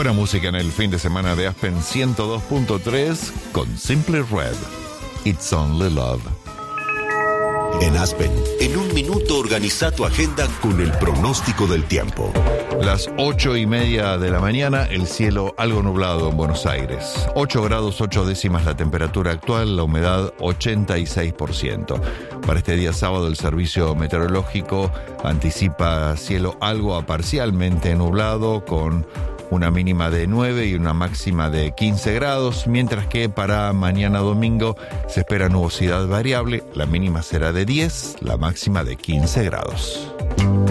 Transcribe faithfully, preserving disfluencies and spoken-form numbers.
Buena música en el fin de semana de Aspen ciento dos punto tres con Simply Red. It's Only Love. En Aspen, en un minuto organiza tu agenda con el pronóstico del tiempo. Las ocho y media de la mañana, el cielo algo nublado en Buenos Aires. ocho grados ocho décimas la temperatura actual, la humedad ochenta y seis por ciento. Para este día sábado, el servicio meteorológico anticipa cielo algo a parcialmente nublado con una mínima de nueve y una máxima de quince grados, mientras que para mañana domingo se espera nubosidad variable, la mínima será de diez, la máxima de quince grados.